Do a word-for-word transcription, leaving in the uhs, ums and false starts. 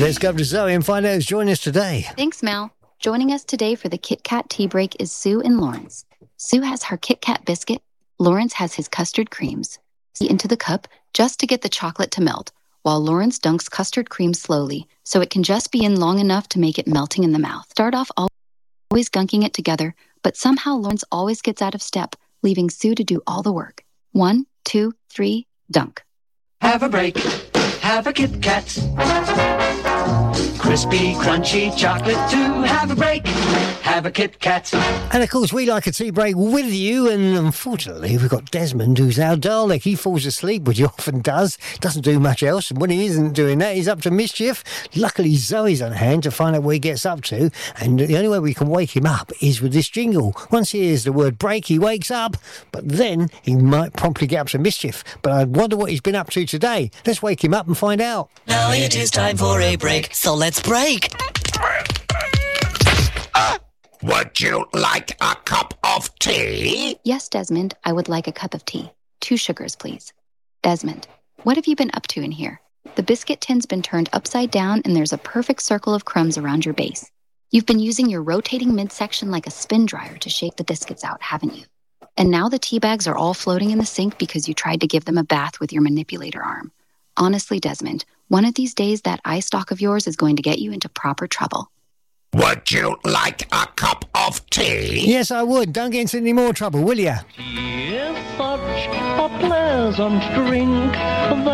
Let's go up to Zoe and find out who's joining us today. Thanks, Mal. Joining us today for the Kit Kat tea break is Sue and Lawrence. Sue has her Kit Kat biscuit. Lawrence has his custard creams. Into the cup just to get the chocolate to melt, while Lawrence dunks custard cream slowly so it can just be in long enough to make it melting in the mouth. Start off always gunking it together, but somehow Lawrence always gets out of step, leaving Sue to do all the work. One, two, three, dunk. Have a break. Have a Kit Kat. Crispy, crunchy chocolate to have a break. Have a Kit Kat. And of course, we like a tea break with you, and unfortunately, we've got Desmond, who's our Dalek. He falls asleep, which he often does, doesn't do much else, and when he isn't doing that, he's up to mischief. Luckily, Zoe's on hand to find out what he gets up to, and the only way we can wake him up is with this jingle. Once he hears the word break, he wakes up, but then he might promptly get up to mischief. But I wonder what he's been up to today. Let's wake him up and find out. Now it is time for a break, so let's break. Uh, would you like a cup of tea? Yes, Desmond, I would like a cup of tea. Two sugars, please. Desmond, what have you been up to in here? The biscuit tin's been turned upside down and there's a perfect circle of crumbs around your base. You've been using your rotating midsection like a spin dryer to shake the biscuits out, haven't you? And now the tea bags are all floating in the sink because you tried to give them a bath with your manipulator arm. Honestly, Desmond, one of these days that eye stalk of yours is going to get you into proper trouble. Would you like a cup of tea? Yes, I would. Don't get into any more trouble, will you? Tea is such a pleasant drink.